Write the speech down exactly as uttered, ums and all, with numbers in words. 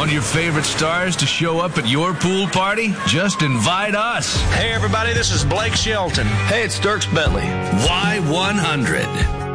Want your favorite stars to show up at your pool party? Just invite us. Hey, everybody, this is Blake Shelton. Hey, it's Dirks Bentley. Y one hundred.